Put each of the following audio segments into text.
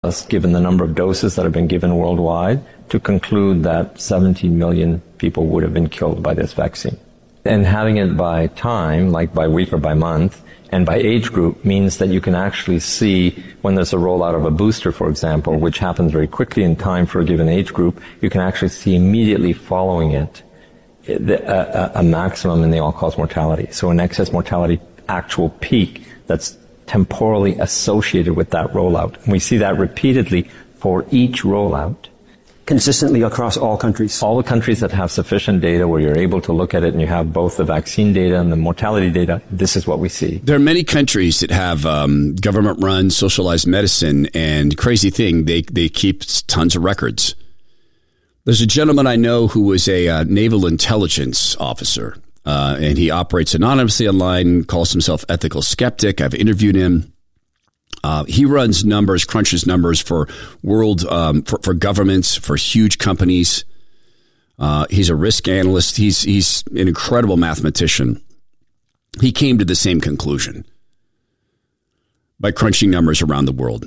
us, given the number of doses that have been given worldwide, to conclude that 17 million people would have been killed by this vaccine. And having it by time, like by week or by month, and by age group means that you can actually see when there's a rollout of a booster, for example, which happens very quickly in time for a given age group, you can actually see immediately following it a maximum in the all-cause mortality. So an excess mortality actual peak that's temporally associated with that rollout. And we see that repeatedly for each rollout. Consistently across all countries? All the countries that have sufficient data where you're able to look at it and you have both the vaccine data and the mortality data, this is what we see. There are many countries that have government-run socialized medicine, and crazy thing, they keep tons of records. There's a gentleman I know who was a naval intelligence officer, and he operates anonymously online, calls himself Ethical Skeptic. I've interviewed him. He runs numbers, crunches numbers for world, for governments, for huge companies. He's a risk analyst. He's an incredible mathematician. He came to the same conclusion by crunching numbers around the world.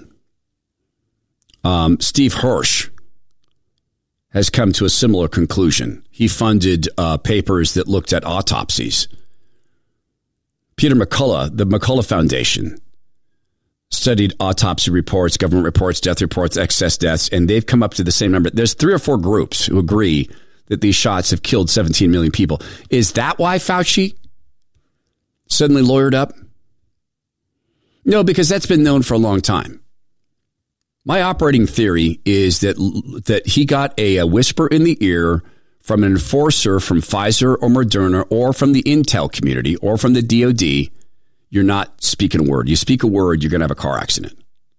Steve Hirsch has come to a similar conclusion. He funded papers that looked at autopsies. Peter McCullough, the McCullough Foundation, studied autopsy reports, government reports, death reports, excess deaths, and they've come up to the same number. There's 3 or 4 groups who agree that these shots have killed 17 million people. Is that why Fauci suddenly lawyered up? No, because that's been known for a long time. My operating theory is that he got a whisper in the ear from an enforcer from Pfizer or Moderna or from the intel community or from the DOD. You're not speaking a word. You speak a word, you're going to have a car accident.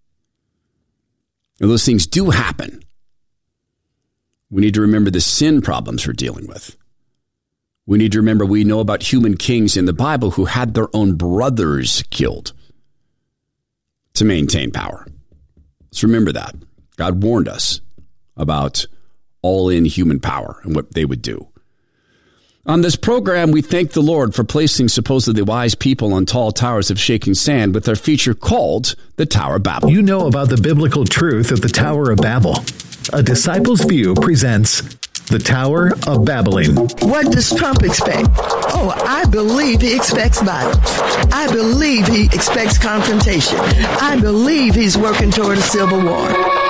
And those things do happen. We need to remember the sin problems we're dealing with. We need to remember we know about human kings in the Bible who had their own brothers killed to maintain power. Let's remember that. God warned us about all-in human power and what they would do. On this program, we thank the Lord for placing supposedly wise people on tall towers of shaking sand with their feature called the Tower of Babel. You know about the biblical truth of the Tower of Babel. A Disciple's View presents the Tower of Babbling. What does Trump expect? Oh, I believe he expects violence. I believe he expects confrontation. I believe he's working toward a civil war.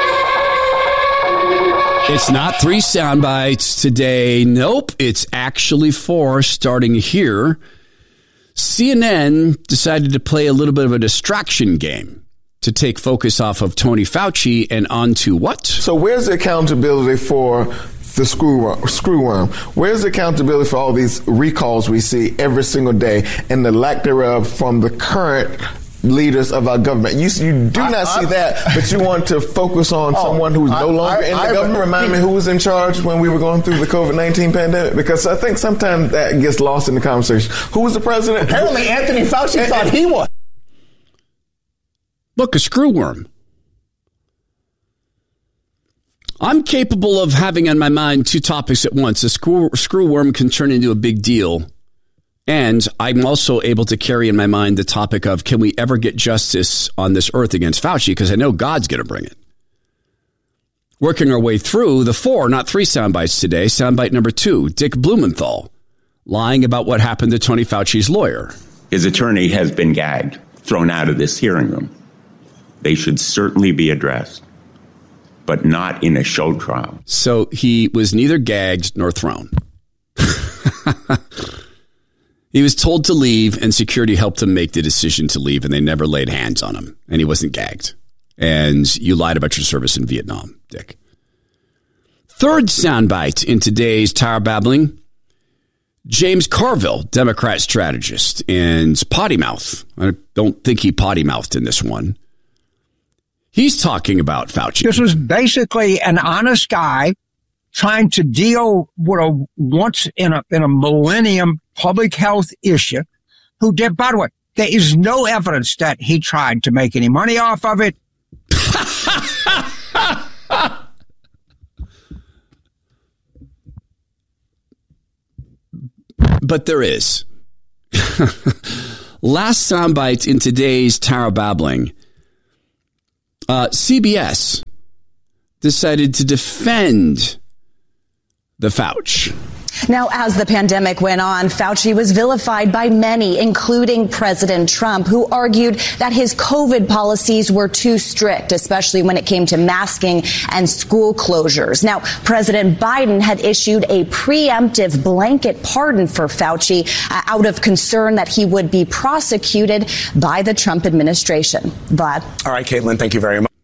It's not 3 sound bites today. Nope, it's actually 4 starting here. CNN decided to play a little bit of a distraction game to take focus off of Tony Fauci and onto what? So where's the accountability for the screwworm? Where's the accountability for all these recalls we see every single day and the lack thereof from the current leaders of our government? You do not see that, but you want to focus on someone who's no longer in the government. Remind me who was in charge when we were going through the COVID-19 pandemic, because I think sometimes that gets lost in the conversation. Who was the president? Apparently Anthony Fauci thought he was. Look, a screwworm. I'm capable of having on my mind 2 topics at once. A screwworm can turn into a big deal. And I'm also able to carry in my mind the topic of, can we ever get justice on this earth against Fauci? Because I know God's going to bring it. Working our way through the 4, not 3 sound bites today. Soundbite number 2, Dick Blumenthal lying about what happened to Tony Fauci's lawyer. His attorney has been gagged, thrown out of this hearing room. They should certainly be addressed, but not in a show trial. So he was neither gagged nor thrown. He was told to leave, and security helped him make the decision to leave, and they never laid hands on him, and he wasn't gagged. And you lied about your service in Vietnam, Dick. 3rd soundbite in today's Tower Babbling, James Carville, Democrat strategist, and potty mouth. I don't think he potty mouthed in this one. He's talking about Fauci. This was basically an honest guy trying to deal with a once in a millennium public health issue who did, by the way, there is no evidence that he tried to make any money off of it. But there is. Last soundbite in today's Tower Babbling. CBS decided to defend the Fauci. Now, as the pandemic went on, Fauci was vilified by many, including President Trump, who argued that his COVID policies were too strict, especially when it came to masking and school closures. Now, President Biden had issued a preemptive blanket pardon for Fauci out of concern that he would be prosecuted by the Trump administration. Vlad. All right, Caitlin, thank you very much.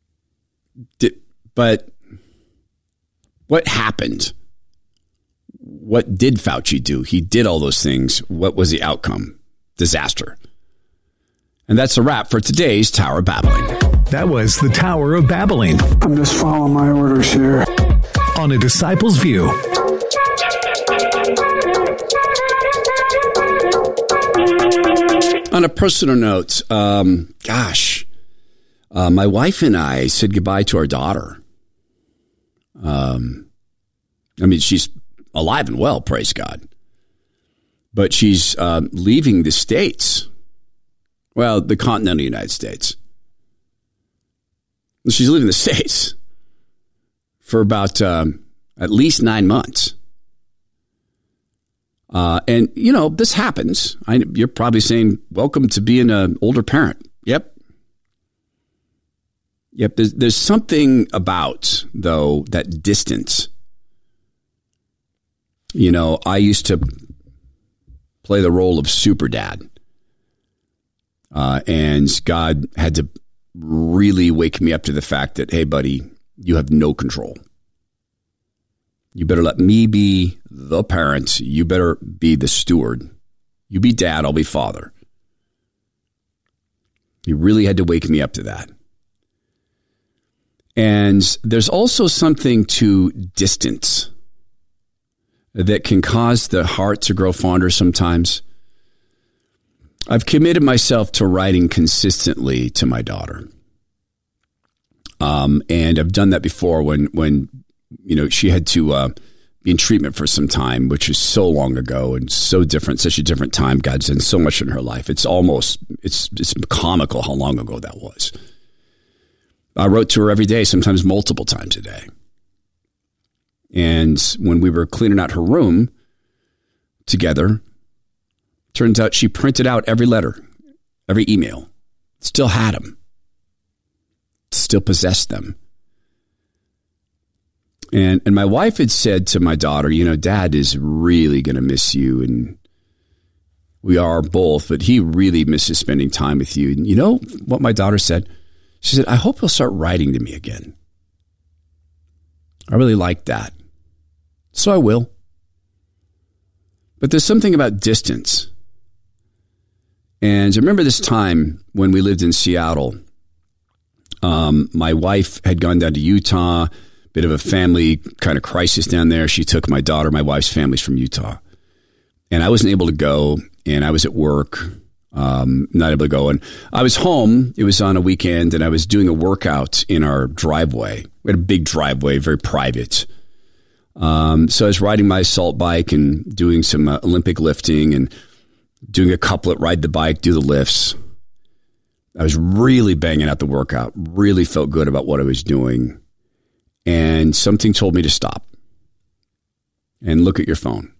But what happened? What did Fauci do? He did all those things. What was the outcome? Disaster. And that's a wrap for today's Tower of Babbling. That was the Tower of Babbling. I'm just following my orders here. On A Disciple's View. On a personal note, my wife and I said goodbye to our daughter. She's alive and well, praise God. But she's leaving the States. Well, the continental United States. She's leaving the States for about at least 9 months. And, this happens. You're probably saying, welcome to being an older parent. Yep. There's something about, though, that distance. I used to play the role of super dad. And God had to really wake me up to the fact that, hey, buddy, you have no control. You better let me be the parent. You better be the steward. You be dad, I'll be father. He really had to wake me up to that. And there's also something to distance that can cause the heart to grow fonder sometimes. I've committed myself to writing consistently to my daughter. And I've done that before when she had to be in treatment for some time, which is so long ago and so different, such a different time. God's done so much in her life. It's comical how long ago that was. I wrote to her every day, sometimes multiple times a day. And when we were cleaning out her room together, turns out she printed out every letter, every email, still had them, still possessed them. And my wife had said to my daughter, Dad is really going to miss you. And we are both, but he really misses spending time with you. And you know what my daughter said? She said, I hope he'll start writing to me again. I really like that. So I will. But there's something about distance. And I remember this time when we lived in Seattle. My wife had gone down to Utah, bit of a family kind of crisis down there. She took my daughter, my wife's family's from Utah. And I wasn't able to go, and I was at work. Not able to go. And I was home. It was on a weekend, and I was doing a workout in our driveway. We had a big driveway, very private. So I was riding my assault bike and doing some Olympic lifting and doing a couplet, ride the bike, do the lifts. I was really banging out the workout, really felt good about what I was doing. And something told me to stop and look at your phone.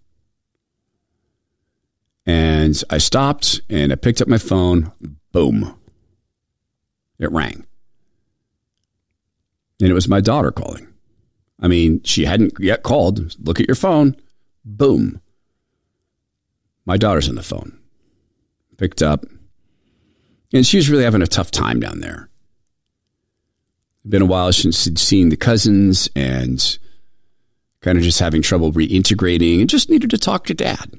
And I stopped and I picked up my phone. Boom. It rang. And it was my daughter calling. I mean, she hadn't yet called. Look at your phone. Boom. My daughter's on the phone. Picked up. And she was really having a tough time down there. It's been a while since she'd seen the cousins and kind of just having trouble reintegrating and just needed to talk to Dad.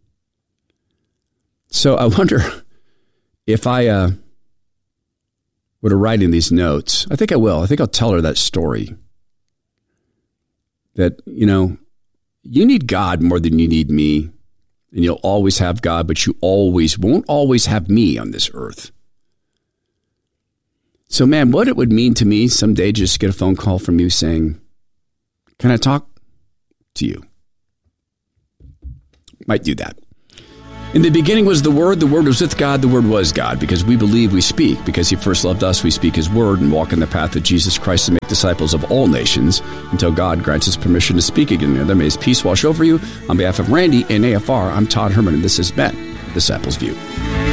So I wonder if I were to write in these notes. I think I will. I think I'll tell her that story. That, you need God more than you need me. And you'll always have God, but you won't always have me on this earth. So, man, what it would mean to me someday just to get a phone call from you saying, can I talk to you? Might do that. In the beginning was the Word was with God, the Word was God. Because we believe, we speak. Because he first loved us, we speak his word and walk in the path of Jesus Christ and make disciples of all nations until God grants us permission to speak again. May his peace wash over you. On behalf of Randy and AFR, I'm Todd Herman, and this has been Disciples View.